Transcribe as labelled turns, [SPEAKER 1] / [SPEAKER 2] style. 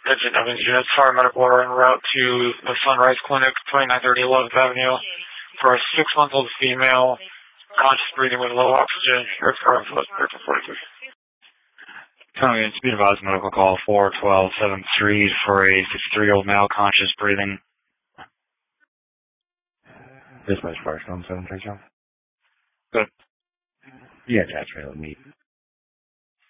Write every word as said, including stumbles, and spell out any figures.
[SPEAKER 1] Agent Evans units, fire medical order en route to the Sunrise Clinic, twenty-nine thirty eleventh Avenue, for a six-month-old female, conscious breathing with low oxygen, air current forty-three.
[SPEAKER 2] Coming in, speed advised medical call four twelve seven three for a sixty-three-year-old male, conscious breathing.
[SPEAKER 3] Dispatch Firestone seven three, John.
[SPEAKER 2] Good.
[SPEAKER 3] Yeah, that's right. Let me